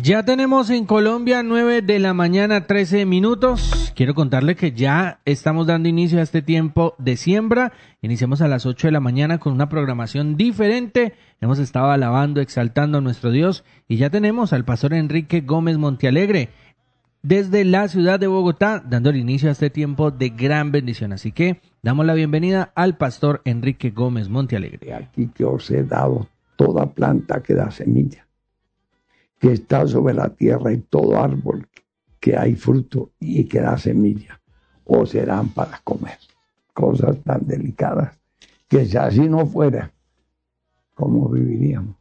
Ya tenemos en Colombia 9 de la mañana, 13 minutos. Quiero contarle que ya estamos dando inicio a este tiempo de siembra. Iniciamos a las 8 de la mañana con una programación diferente. Hemos estado alabando, exaltando a nuestro Dios y ya tenemos al pastor Enrique Gómez Montealegre desde la ciudad de Bogotá, dando el inicio a este tiempo de gran bendición. Así que damos la bienvenida al pastor Enrique Gómez Montealegre. Aquí que os he dado toda planta que da semilla, que está sobre la tierra, y todo árbol que hay fruto y que da semilla, o serán para comer. Cosas tan delicadas que si así no fuera, ¿cómo viviríamos?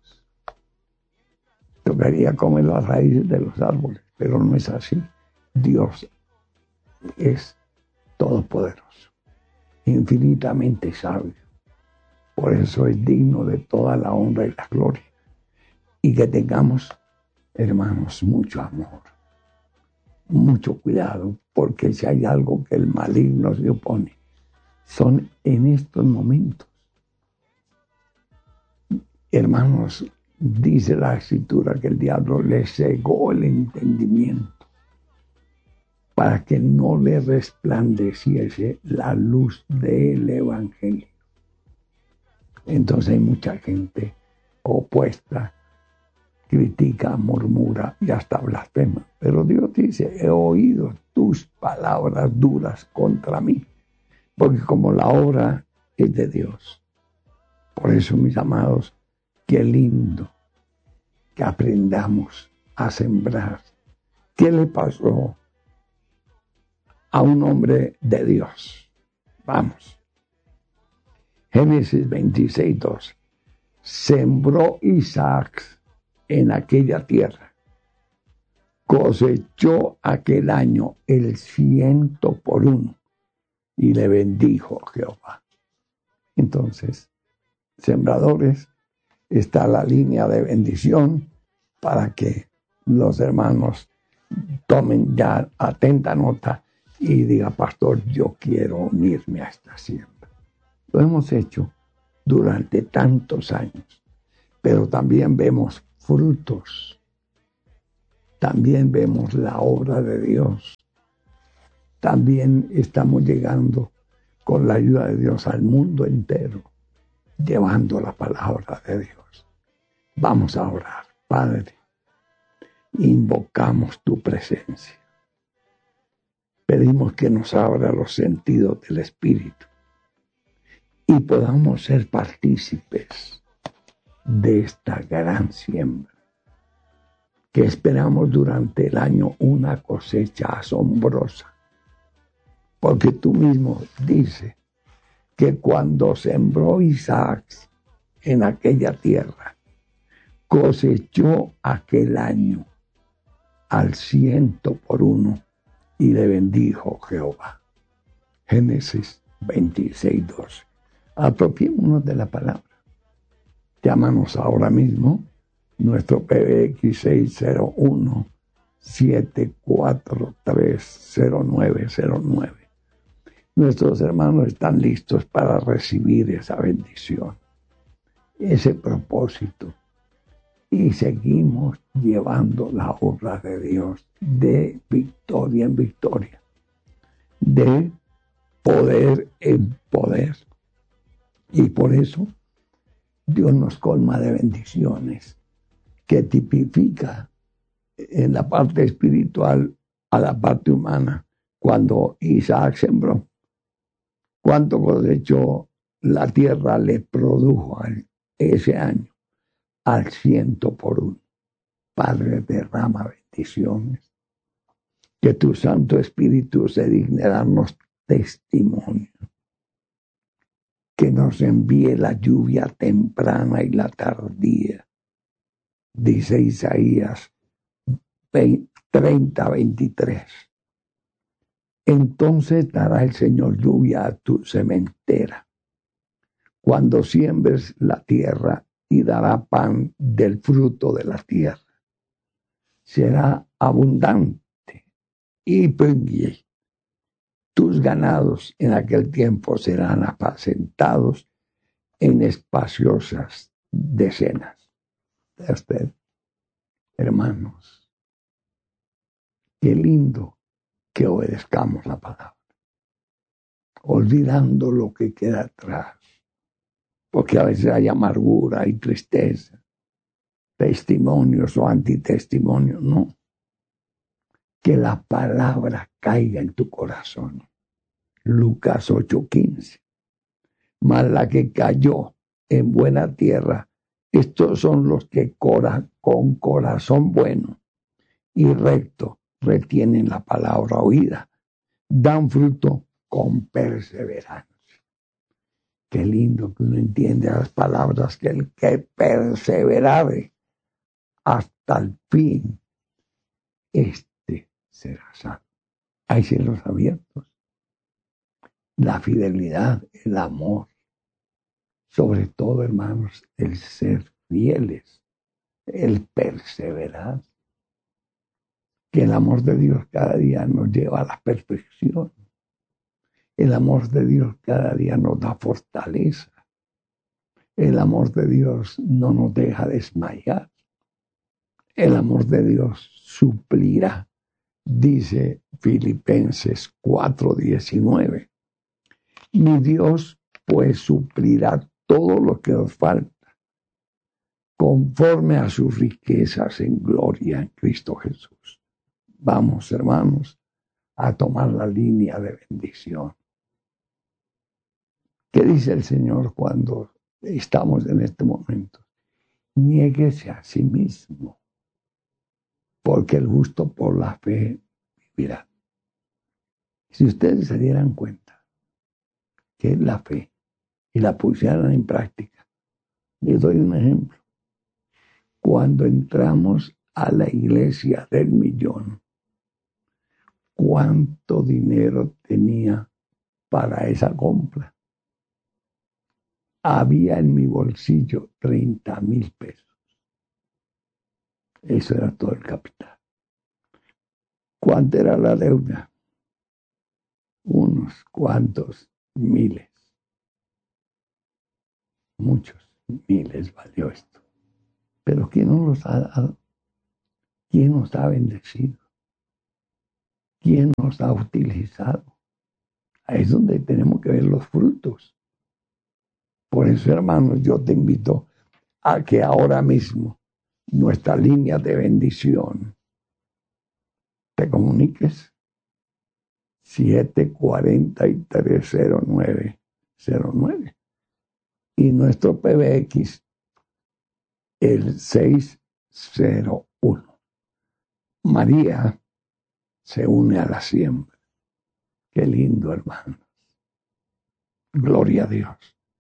Tocaría comer las raíces de los árboles, pero no es así. Dios es todopoderoso, infinitamente sabio. Por eso es digno de toda la honra y la gloria. Y que tengamos, hermanos, mucho amor, mucho cuidado, porque si hay algo que el maligno se opone, son en estos momentos. Hermanos, dice la Escritura que el diablo le cegó el entendimiento para que no le resplandeciese la luz del Evangelio. Entonces hay mucha gente opuesta, critica, murmura y hasta blasfema. Pero Dios dice, he oído tus palabras duras contra mí, porque como la obra es de Dios. Por eso, mis amados, qué lindo que aprendamos a sembrar. ¿Qué le pasó a un hombre de Dios? Vamos. Génesis 26:2. Sembró Isaac en aquella tierra, cosechó aquel año el 100 por 1 y le bendijo Jehová. Entonces, sembradores, está la línea de bendición para que los hermanos tomen ya atenta nota y diga, pastor, yo quiero unirme a esta siembra. Lo hemos hecho durante tantos años, pero también vemos frutos, también vemos la obra de Dios, también estamos llegando con la ayuda de Dios al mundo entero, llevando la palabra de Dios. Vamos a orar. Padre, invocamos tu presencia. Pedimos que nos abra los sentidos del Espíritu y podamos ser partícipes de esta gran siembra, que esperamos durante el año una cosecha asombrosa, porque tú mismo dices que cuando sembró Isaac en aquella tierra, cosechó aquel año al 100 por 1 y le bendijo Jehová. Génesis 26:12. Apropiémonos de la palabra. Llámanos ahora mismo, nuestro PBX 601-743-0909. Nuestros hermanos están listos para recibir esa bendición, ese propósito. Y seguimos llevando la obra de Dios de victoria en victoria, de poder en poder. Y por eso Dios nos colma de bendiciones que tipifica en la parte espiritual a la parte humana. Cuando Isaac sembró, cuánto cosechó, la tierra le produjo ese año al 100 por 1. Padre, derrama bendiciones, que tu Santo Espíritu se digne darnos testimonio, que nos envíe la lluvia temprana y la tardía, dice Isaías 30:23. Entonces dará el Señor lluvia a tu sementera, cuando siembres la tierra, y dará pan del fruto de la tierra. Será abundante y tus ganados en aquel tiempo serán apacentados en espaciosas decenas. Hermanos, Qué lindo que obedezcamos la palabra, olvidando lo que queda atrás, porque a veces hay amargura, hay tristeza, testimonios o antitestimonios, no. Que la palabra caiga en tu corazón. Lucas 8:15. Mas la que cayó en buena tierra, estos son los que con corazón bueno y recto retienen la palabra oída, dan fruto con perseverancia. Qué lindo que uno entiende las palabras, que el que perseverare hasta el fin, será salvo. Hay cielos abiertos. La fidelidad, el amor, sobre todo, hermanos, el ser fieles, el perseverar. Que el amor de Dios cada día nos lleva a la perfección. El amor de Dios cada día nos da fortaleza. El amor de Dios no nos deja desmayar. El amor de Dios suplirá, dice Filipenses 4:19. Mi Dios pues suplirá todo lo que os falta, conforme a sus riquezas en gloria en Cristo Jesús. Vamos, hermanos, a tomar la línea de bendición. ¿Qué dice el Señor cuando estamos en este momento? Niéguese a sí mismo, porque el justo por la fe vivirá. Si ustedes se dieran cuenta que es la fe y la pusieran en práctica, les doy un ejemplo. Cuando entramos a la iglesia del millón, ¿cuánto dinero tenía para esa compra? Había en mi bolsillo 30,000 pesos. Eso era todo el capital. ¿Cuánto era la deuda? Unos cuantos miles. Muchos miles valió esto. Pero ¿quién nos ha dado? ¿Quién nos ha bendecido? ¿Quién nos ha utilizado? Ahí es donde tenemos que ver los frutos. Por eso, hermanos, yo te invito a que ahora mismo nuestra línea de bendición te comuniques 743-0909 y nuestro PBX el 601. María se une a la siembra. Qué lindo, hermanos. Gloria a Dios.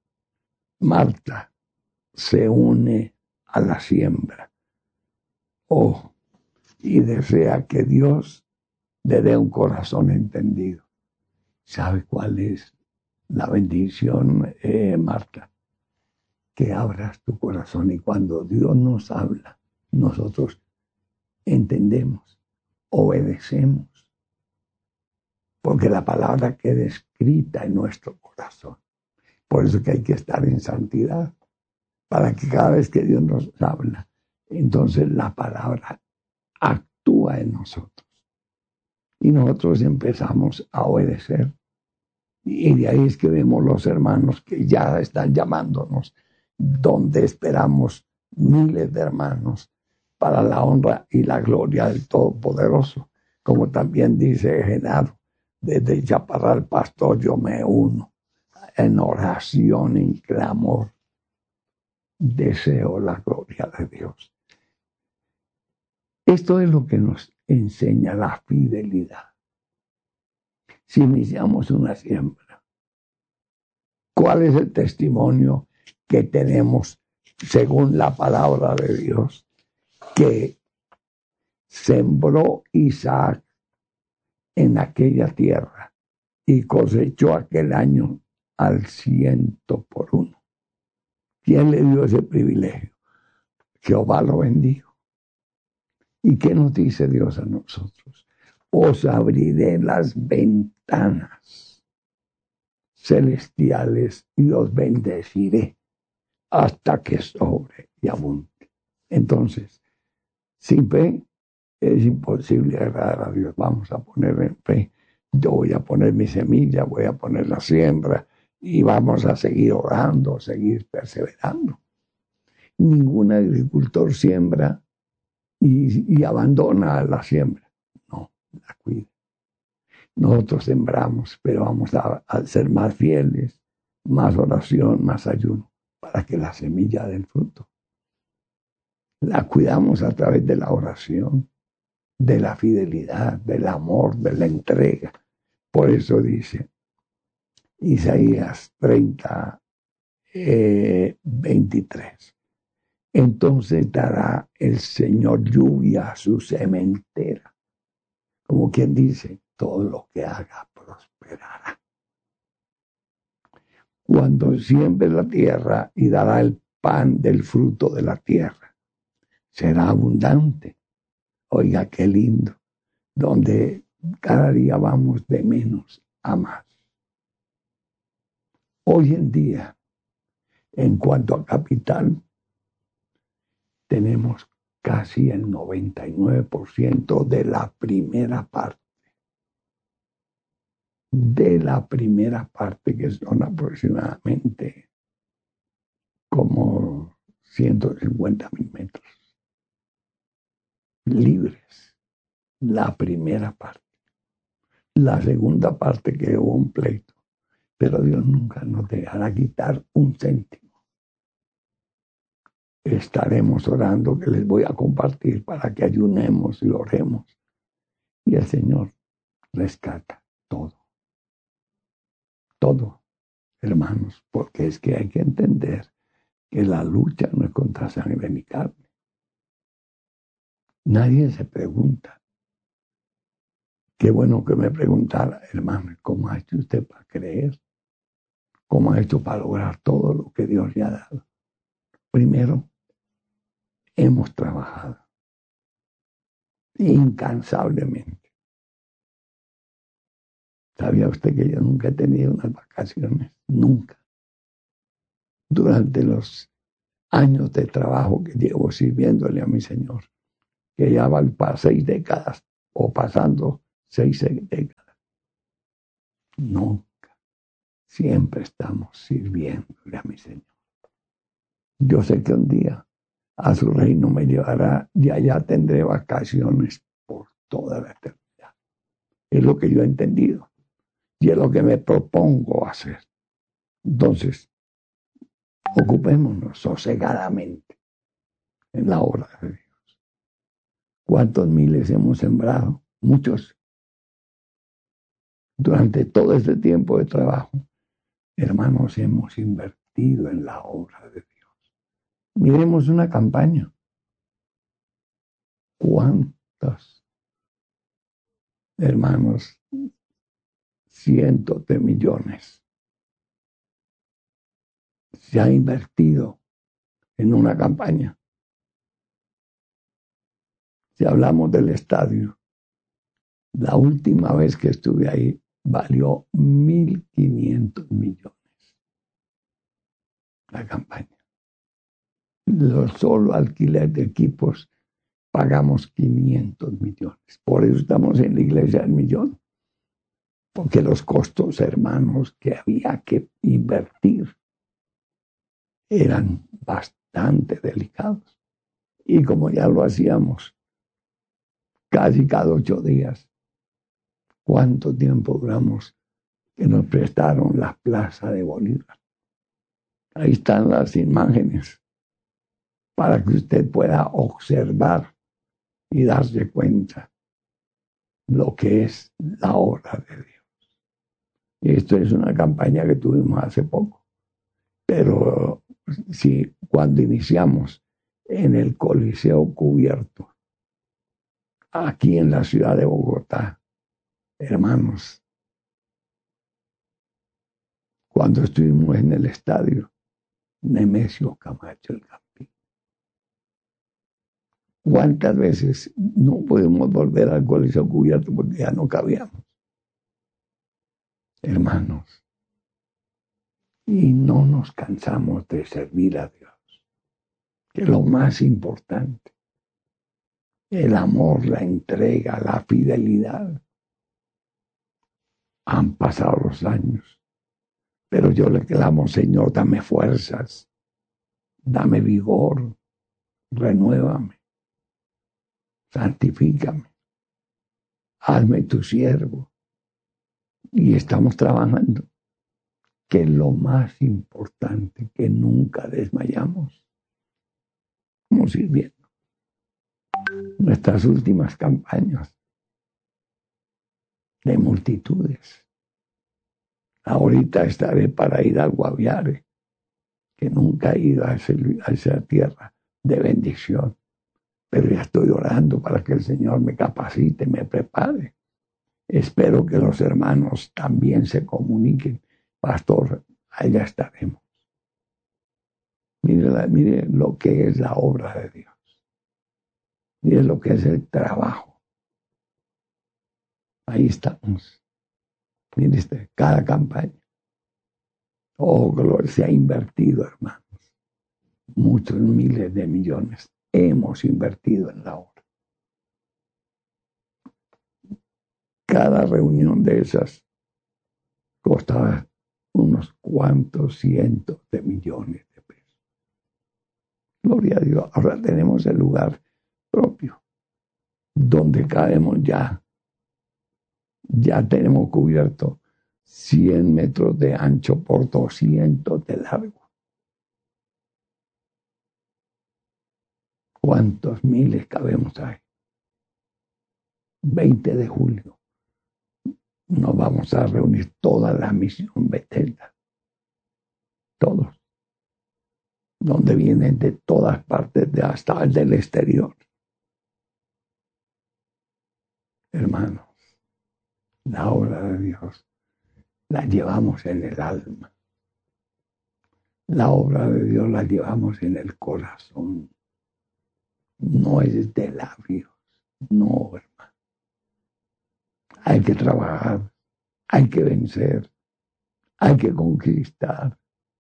Marta se une a la siembra. Oh, y desea que Dios le dé un corazón entendido. ¿Sabe cuál es la bendición, Marta? Que abras tu corazón y cuando Dios nos habla, nosotros entendemos, obedecemos, porque la palabra queda escrita en nuestro corazón. Por eso que hay que estar en santidad, para que cada vez que Dios nos habla, entonces la palabra actúa en nosotros. Y nosotros empezamos a obedecer. Y de ahí es que vemos los hermanos que ya están llamándonos, donde esperamos miles de hermanos para la honra y la gloria del Todopoderoso. Como también dice Genaro, desde Chaparral Pastor yo me uno en oración, en clamor. Deseo la gloria de Dios. Esto es lo que nos enseña la fidelidad. Si iniciamos una siembra, ¿cuál es el testimonio que tenemos según la palabra de Dios? Que sembró Isaac en aquella tierra y cosechó aquel año al 100%. ¿Quién le dio ese privilegio? Jehová lo bendijo. ¿Y qué nos dice Dios a nosotros? Os abriré las ventanas celestiales y os bendeciré hasta que sobre y abunde. Entonces, sin fe es imposible agradar a Dios. Vamos a poner en fe. Yo voy a poner mi semilla, voy a poner la siembra y vamos a seguir orando, seguir perseverando. Ningún agricultor siembra y abandona la siembra. No, la cuida. Nosotros sembramos, pero vamos a ser más fieles, más oración, más ayuno, para que la semilla dé el fruto. La cuidamos a través de la oración, de la fidelidad, del amor, de la entrega. Por eso dice Isaías 30, 23. Entonces dará el Señor lluvia a su sementera. Como quien dice, todo lo que haga prosperará. Cuando siembre la tierra y dará el pan del fruto de la tierra, será abundante. Oiga, qué lindo. Donde cada día vamos de menos a más. Hoy en día, en cuanto a capital, tenemos casi el 99% de la primera parte. De la primera parte, que son aproximadamente como 150.000 metros libres. La primera parte. La segunda parte que hubo un pleito, pero Dios nunca nos dejará quitar un céntimo. Estaremos orando, que les voy a compartir para que ayunemos y oremos. Y el Señor rescata todo. Todo, hermanos, porque es que hay que entender que la lucha no es contra sangre ni carne. Nadie se pregunta. Qué bueno que me preguntara, hermano, ¿cómo ha hecho usted para creer? ¿Cómo ha hecho para lograr todo lo que Dios le ha dado? Primero, hemos trabajado incansablemente. ¿Sabía usted que yo nunca he tenido unas vacaciones? Nunca. Durante los años de trabajo que llevo sirviéndole a mi Señor, que ya van para 6 décadas o pasando 6 décadas. Nunca. Siempre estamos sirviéndole a mi Señor. Yo sé que un día a su reino me llevará y allá tendré vacaciones por toda la eternidad. Es lo que yo he entendido y es lo que me propongo hacer. Entonces, ocupémonos sosegadamente en la obra de Dios. ¿Cuántos miles hemos sembrado? Muchos. Durante todo este tiempo de trabajo, hermanos, hemos invertido en la obra de Dios. Miremos una campaña. ¿Cuántos, hermanos? Cientos de millones se ha invertido en una campaña. Si hablamos del estadio, la última vez que estuve ahí valió 1.500 millones la campaña. Solo alquiler de equipos pagamos 500 millones. Por eso estamos en la iglesia del millón. Porque los costos, hermanos, que había que invertir eran bastante delicados. Y como ya lo hacíamos casi cada 8 días, ¿cuánto tiempo duramos que nos prestaron la plaza de Bolívar? Ahí están las imágenes para que usted pueda observar y darse cuenta lo que es la obra de Dios. Y esto es una campaña que tuvimos hace poco. Pero sí, cuando iniciamos en el Coliseo Cubierto, aquí en la ciudad de Bogotá, hermanos, cuando estuvimos en el estadio Nemesio Camacho el Campín, ¿cuántas veces no podemos volver al Coliseo Cubierto porque ya no cabíamos? Hermanos, y no nos cansamos de servir a Dios, que es lo más importante. el amor, la entrega, la fidelidad. Han pasado los años, pero yo le clamo, Señor, dame fuerzas, dame vigor, renuévame, santifícame, hazme tu siervo. Y estamos trabajando, que es lo más importante, que nunca desmayamos. Vamos a ir viendo nuestras últimas campañas de multitudes. Ahorita estaré para ir al Guaviare, que nunca he ido a esa tierra de bendición, pero ya estoy orando para que el Señor me capacite, me prepare. Espero que los hermanos también se comuniquen. Pastor, allá estaremos. Mire lo que es la obra de Dios. Mire lo que es el trabajo. Ahí estamos. Mire cada campaña. Oh, gloria, se ha invertido, hermanos. Muchos miles de millones hemos invertido en la obra. Cada reunión de esas costaba unos cuantos cientos de millones de pesos. Gloria a Dios. Ahora tenemos el lugar propio, donde caemos ya. Ya tenemos cubierto 100 metros de ancho por 200 de largo. ¿Cuántos miles cabemos ahí? 20 de julio. Nos vamos a reunir toda la misión Bethesda. Todos. Donde vienen de todas partes, hasta el del exterior. Hermanos, la obra de Dios la llevamos en el alma. La obra de Dios la llevamos en el corazón. No es de labios. No, hermano. Hay que trabajar, hay que vencer, hay que conquistar.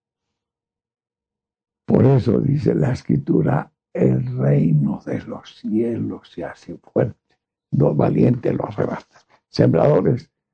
Por eso dice la Escritura, el reino de los cielos se hace fuerte. Los valientes lo arrebatan. Sembradores,